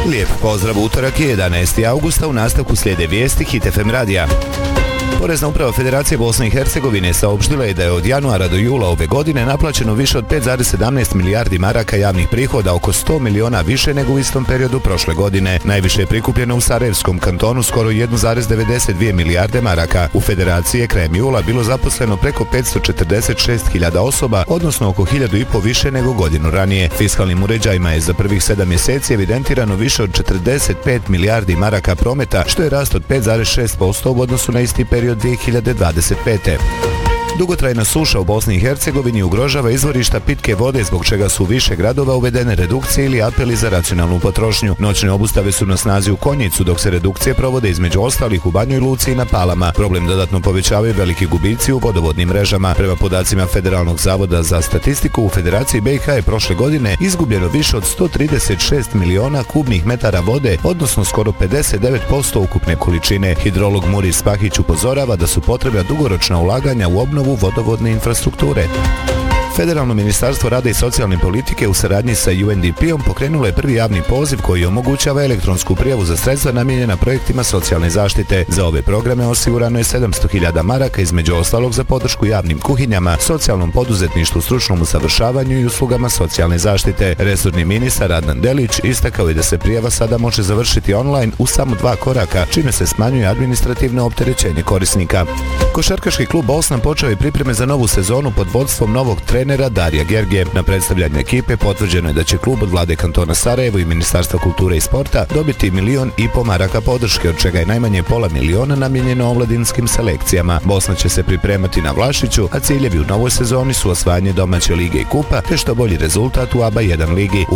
Lijep pozdrav, utorak je 11. augusta, u nastavku slijede vijesti Hit FM radija. Porezna uprava Federacije Bosne i Hercegovine saopštila je da je od januara do jula ove godine naplaćeno više od 5,17 milijardi maraka javnih prihoda, oko 100 miliona više nego u istom periodu prošle godine. Najviše je prikupljeno u Sarajevskom kantonu, skoro 1,92 milijarde maraka. U Federaciji je krajem jula bilo zaposleno preko 546.000 osoba, odnosno oko 1.500 više nego godinu ranije. Fiskalnim uređajima je za prvih 7 mjeseci evidentirano više od 45 milijardi maraka prometa, što je rast od 5,6% u odnosu na isti period 2025. Dugotrajna suša u Bosni i Hercegovini ugrožava izvorišta pitke vode, zbog čega su u više gradova uvedene redukcije ili apeli za racionalnu potrošnju. Noćne obustave su na snazi u Konjicu, dok se redukcije provode između ostalih u Banjoj Luci i na Palama. Problem dodatno povećavaju veliki gubici u vodovodnim mrežama. Prema podacima Federalnog zavoda za statistiku, u Federaciji BiH je prošle godine izgubljeno više od 136 miliona kubnih metara vode, odnosno skoro 59% ukupne količine. Hidrolog Muris Spahić upozorava da su potrebna dugoročna ulaganja u obnovu vodovodne infrastrukture. Federalno ministarstvo rada i socijalne politike u saradnji sa UNDP-om pokrenulo je prvi javni poziv koji omogućava elektronsku prijavu za sredstva namijenjena projektima socijalne zaštite. Za ove programe osigurano je 700.000 maraka, između ostalog za podršku javnim kuhinjama, socijalnom poduzetništvu, stručnom usavršavanju i uslugama socijalne zaštite. Resorni ministar Adnan Delić istakao je da se prijava sada može završiti online u samo 2 koraka, čime se smanjuje administrativno opterećenje korisnika. Košarkaški klub Bosna počeo je pripreme za novu sezonu pod vodstvom novog trenera Darija Gerge. Na predstavljanju ekipe potvrđeno je da će klub od vlade kantona Sarajevo i Ministarstva kulture i sporta dobiti 1,5 miliona maraka podrške, od čega je najmanje pola miliona namijenjeno omladinskim selekcijama. Bosna će se pripremati na Vlašiću, a ciljevi u novoj sezoni su osvajanje domaće lige i kupa, te što bolji rezultat u ABA 1 ligi.